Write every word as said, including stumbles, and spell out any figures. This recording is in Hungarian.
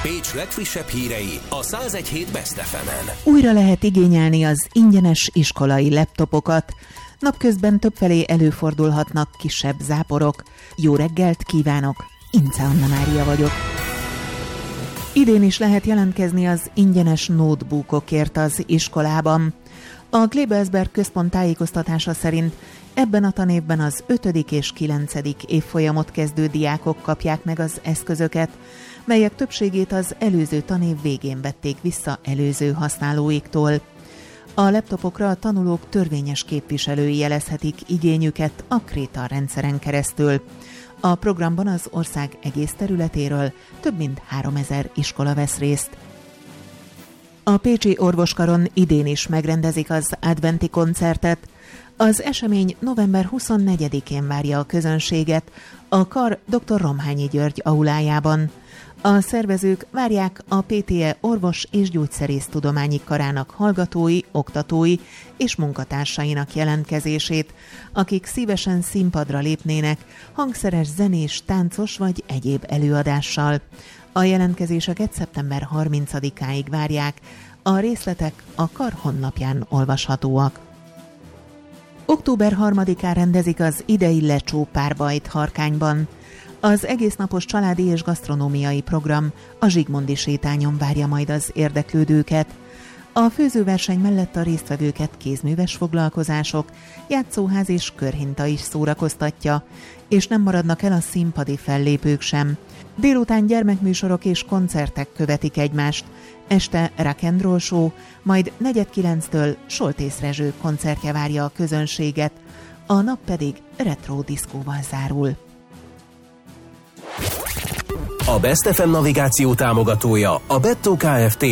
Pécs legfrissebb hírei a száz egy hét Best ef emen. Újra lehet igényelni az ingyenes iskolai laptopokat. Napközben többfelé előfordulhatnak kisebb záporok. Jó reggelt kívánok! Ince Anna Mária vagyok. Idén is lehet jelentkezni az ingyenes notebookokért az iskolában. A Klebersberg központ tájékoztatása szerint ebben a tanévben az ötödik és kilencedik évfolyamot kezdő diákok kapják meg az eszközöket, melyek többségét az előző tanév végén vették vissza előző használóiktól. A laptopokra a tanulók törvényes képviselői jelezhetik igényüket a Kréta rendszeren keresztül. A programban az ország egész területéről több mint háromezer iskola vesz részt. A pécsi orvoskaron idén is megrendezik az adventi koncertet. Az esemény november huszonnegyedikén várja a közönséget a kar dr. Romhányi György aulájában. A szervezők várják a pé té e orvos- és gyógyszerésztudományi karának hallgatói, oktatói és munkatársainak jelentkezését, akik szívesen színpadra lépnének hangszeres, zenés, táncos vagy egyéb előadással. A jelentkezéseket szeptember harmincadikáig várják, a részletek a kar honlapján olvashatóak. október harmadikán rendezik az idei lecsó párbajt Harkányban. Az egésznapos családi és gasztronómiai program a Zsigmondi sétányon várja majd az érdeklődőket. A főzőverseny mellett a résztvevőket kézműves foglalkozások, játszóház és körhinta is szórakoztatja, és nem maradnak el a színpadi fellépők sem. Délután gyermekműsorok és koncertek követik egymást, este rock and roll show, majd negyed kilenctől Soltész Rezső koncertje várja a közönséget, a nap pedig retro diszkóval zárul. A Best ef em navigáció támogatója a Bettó Kft.